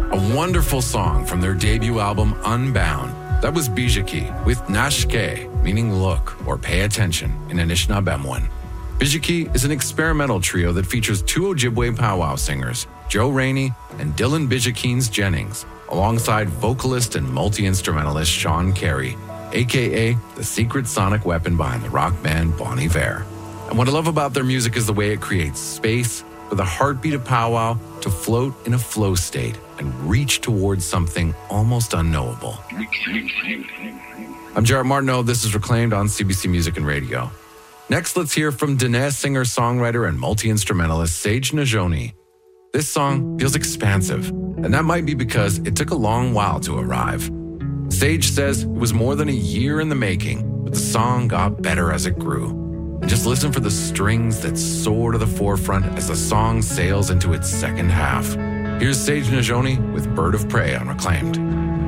A wonderful song from their debut album, Unbound. That was Bijiki with Nashke, meaning look or pay attention in Anishinaabemowin. Bijiki is an experimental trio that features two Ojibwe powwow singers, Joe Rainey and Dylan Bijikines Jennings, alongside vocalist and multi-instrumentalist Sean Carey, a.k.a. the secret sonic weapon behind the rock band Bon Iver. And what I love about their music is the way it creates space for the heartbeat of powwow to float in a flow state and reach towards something almost unknowable. I'm Jarrett Martineau. This is Reclaimed on CBC Music and Radio. Next, let's hear from Dene singer-songwriter and multi-instrumentalist Sage Najoni. This song feels expansive, and that might be because it took a long while to arrive. Sage says it was more than a year in the making, but the song got better as it grew. And just listen for the strings that soar to the forefront as the song sails into its second half. Here's Sage Najoni with Bird of Prey on Reclaimed.